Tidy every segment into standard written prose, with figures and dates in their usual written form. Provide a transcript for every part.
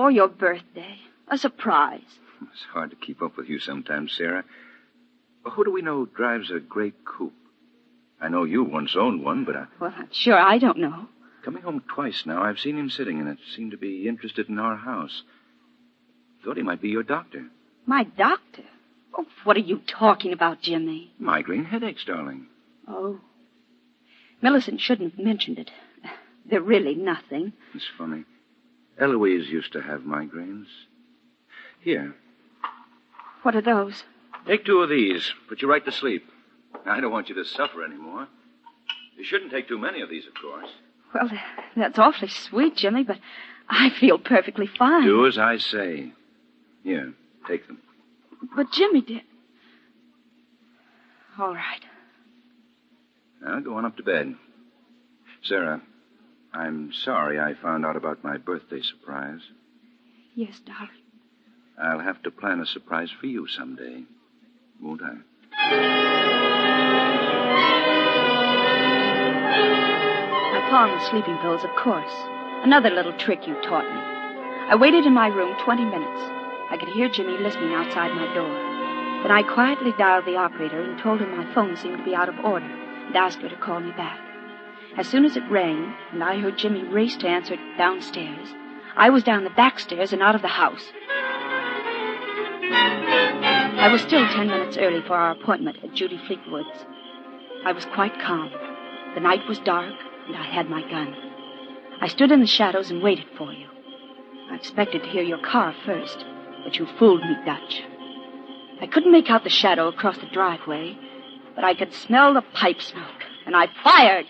For your birthday. A surprise. It's hard to keep up with you sometimes, Sarah. But who do we know drives a gray coupe? I know you once owned one, but Well, I'm sure I don't know. Coming home twice now, I've seen him sitting in it. Seemed to be interested in our house. Thought he might be your doctor. My doctor? Oh, what are you talking about, Jimmy? Migraine headaches, darling. Oh. Millicent shouldn't have mentioned it. They're really nothing. It's funny. Eloise used to have migraines. Here. What are those? Take 2 of these. Put you right to sleep. I don't want you to suffer anymore. You shouldn't take too many of these, of course. Well, that's awfully sweet, Jimmy, but I feel perfectly fine. Do as I say. Here, take them. But Jimmy did. All right. Now, go on up to bed. Sarah, I'm sorry I found out about my birthday surprise. Yes, darling. I'll have to plan a surprise for you someday, won't I? I pawned the sleeping pills, of course. Another little trick you taught me. I waited in my room 20 minutes. I could hear Jimmy listening outside my door. Then I quietly dialed the operator and told her my phone seemed to be out of order and asked her to call me back. As soon as it rang and I heard Jimmy race to answer it downstairs, I was down the back stairs and out of the house. I was still 10 minutes early for our appointment at Judy Fleetwood's. I was quite calm. The night was dark, and I had my gun. I stood in the shadows and waited for you. I expected to hear your car first, but you fooled me, Dutch. I couldn't make out the shadow across the driveway, but I could smell the pipe smoke, and I fired.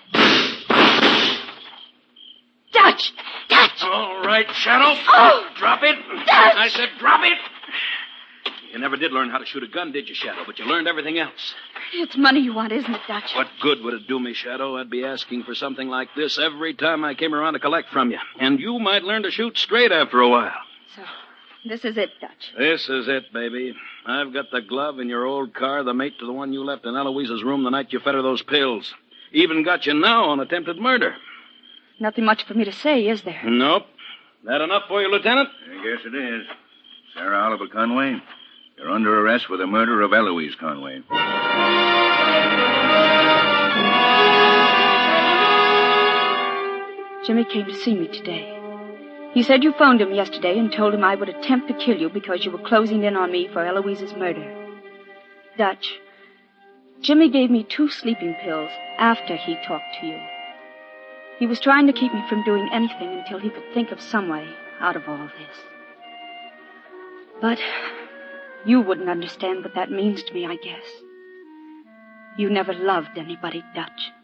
Dutch! Dutch! All right, Shadow. Oh! Drop it. Dutch! I said drop it. You never did learn how to shoot a gun, did you, Shadow? But you learned everything else. It's money you want, isn't it, Dutch? What good would it do me, Shadow? I'd be asking for something like this every time I came around to collect from you. And you might learn to shoot straight after a while. So, this is it, Dutch. This is it, baby. I've got the glove in your old car, the mate to the one you left in Eloise's room the night you fed her those pills. Even got you now on attempted murder. Nothing much for me to say, is there? Nope. That enough for you, Lieutenant? I guess it is. Sarah Oliver Conway, you're under arrest for the murder of Eloise Conway. Jimmy came to see me today. He said you phoned him yesterday and told him I would attempt to kill you because you were closing in on me for Eloise's murder. Dutch, Jimmy gave me 2 sleeping pills after he talked to you. He was trying to keep me from doing anything until he could think of some way out of all this. But you wouldn't understand what that means to me, I guess. You never loved anybody, Dutch.